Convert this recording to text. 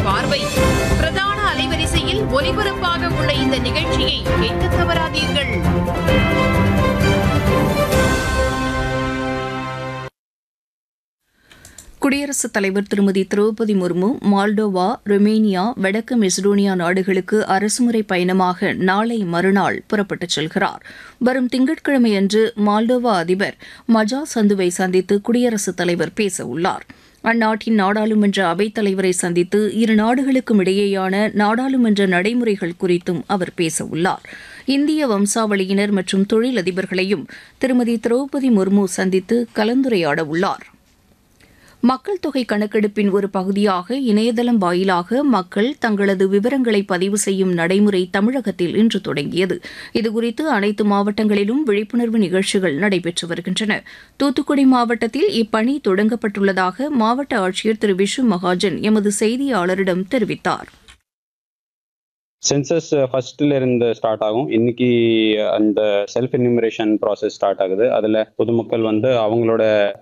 பார்வை. பிரதான அலைவரிசையில் ஒலிபரப்பாக உள்ள இந்த நிகழ்ச்சியை கேட்க தவறாதீர்கள். குடியரசுத் தலைவர் திருமதி திரௌபதி முர்மு மால்டோவா, ரொமேனியா, வடக்கு மெசடோனியா நாடுகளுக்கு அரசுமுறை பயணமாக நாளை மறுநாள் புறப்பட்டுச் செல்கிறார். வரும் திங்கட்கிழமையன்று மால்டோவா அதிபர் மஜா சந்துவை சந்தித்து குடியரசுத் தலைவர் பேசவுள்ளார். அந்நாட்டின் நாடாளுமன்ற அவைத்தலைவரை சந்தித்து இரு நாடுகளுக்கும் இடையேயான நாடாளுமன்ற நடைமுறைகள் குறித்தும் அவர் பேசவுள்ளார். இந்திய வம்சாவளியினர் மற்றும் தொழிலதிபர்களையும் திருமதி திரௌபதி முர்மு சந்தித்து கலந்துரையாட உள்ளார். மக்கள் தொகை கணக்கெடுப்பின் ஒரு பகுதியாக இணையதளம் வாயிலாக மக்கள் தங்களது விவரங்களை பதிவு செய்யும் நடைமுறை தமிழகத்தில் இன்று தொடங்கியது. இதுகுறித்து அனைத்து மாவட்டங்களிலும் விழிப்புணர்வு நிகழ்ச்சிகள் நடைபெற்று வருகின்றன. தூத்துக்குடி மாவட்டத்தில் இப்பணி தொடங்கப்பட்டுள்ளதாக மாவட்ட ஆட்சியர் திரு விஷு மகாஜன் எமது செய்தியாளரிடம் தெரிவித்தார். சென்சஸ் ஃபர்ஸ்ட்ல இருந்து ஸ்டார்ட் ஆகும். இன்னைக்கு அந்த செல்ஃப் என்யூமரேஷன் ப்ராசஸ் ஸ்டார்ட் ஆகுது. அதுல பொதுமக்கள் அவங்களோட